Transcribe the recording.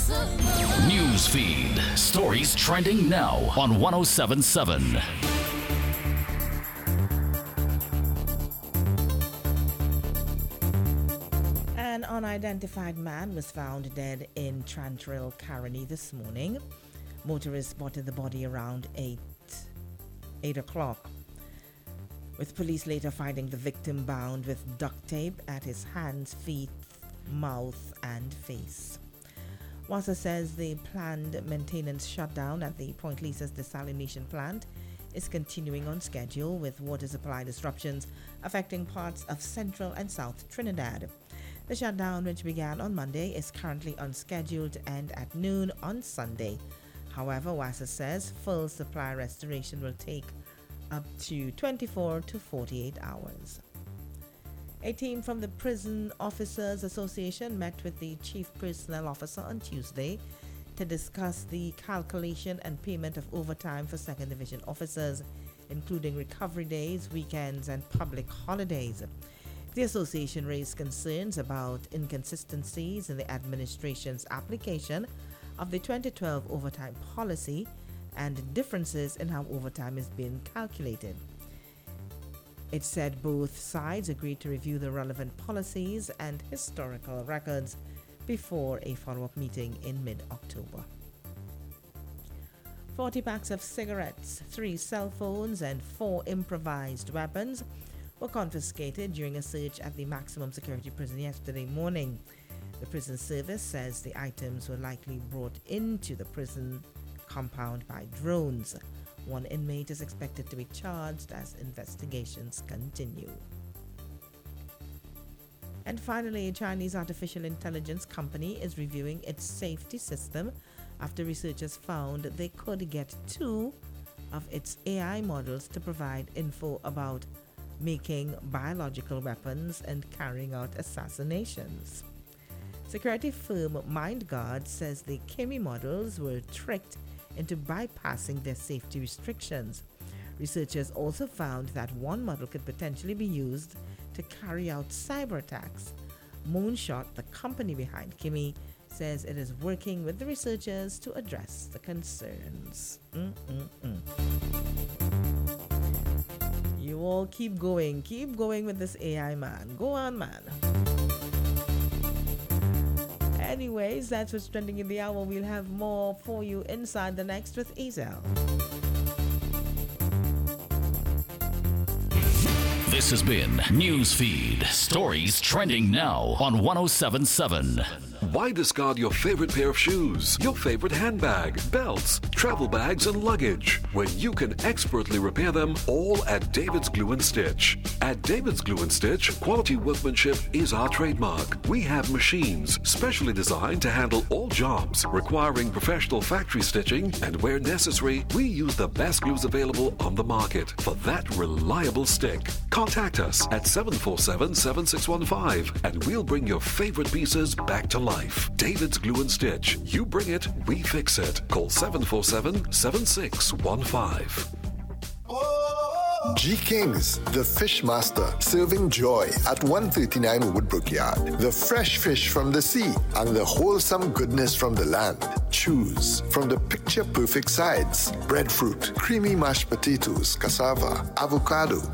News feed. Stories trending now on 1077. An unidentified man was found dead in Trantrail, Caroni this morning. Motorists spotted the body around 8 o'clock, with police later finding the victim bound with duct tape at his hands, feet, mouth and face. WASA says the planned maintenance shutdown at the Point Lisa's desalination plant is continuing on schedule, with water supply disruptions affecting parts of central and south Trinidad. The shutdown, which began on Monday, is currently unscheduled to end at noon on Sunday. However, WASA says full supply restoration will take up to 24 to 48 hours. A team from the Prison Officers Association met with the Chief Personnel Officer on Tuesday to discuss the calculation and payment of overtime for Second Division officers, including recovery days, weekends, and public holidays. The association raised concerns about inconsistencies in the administration's application of the 2012 overtime policy and differences in how overtime is being calculated. It said both sides agreed to review the relevant policies and historical records before a follow-up meeting in mid-October. 40 packs of cigarettes, 3 cell phones, and 4 improvised weapons were confiscated during a search at the maximum security prison yesterday morning. The prison service says the items were likely brought into the prison compound by drones. 1 inmate is expected to be charged as investigations continue. And finally, a Chinese artificial intelligence company is reviewing its safety system after researchers found they could get 2 of its AI models to provide info about making biological weapons and carrying out assassinations. Security firm MindGuard says the Kimi models were tricked into bypassing their safety restrictions. Researchers also found that 1 model could potentially be used to carry out cyber attacks. Moonshot, the company behind Kimi, says it is working with the researchers to address the concerns. You all keep going with this AI man. Go on, man. Anyways, that's what's trending in the hour. We'll have more for you inside the next with Ezel. This has been Newsfeed. Stories trending now on 1077. Why discard your favorite pair of shoes, your favorite handbag, belts, travel bags, and luggage when you can expertly repair them all at David's Glue and Stitch? At David's Glue and Stitch, quality workmanship is our trademark. We have machines specially designed to handle all jobs requiring professional factory stitching, and where necessary, we use the best glues available on the market for that reliable stick. Contact us at 747-7615 and we'll bring your favorite pieces back to life. David's Glue and Stitch. You bring it, we fix it. Call 747-7615. G. King's, the Fish Master, serving joy at 139 Woodbrook Yard. The fresh fish from the sea and the wholesome goodness from the land. Choose from the picture-perfect sides: breadfruit, creamy mashed potatoes, cassava, avocado,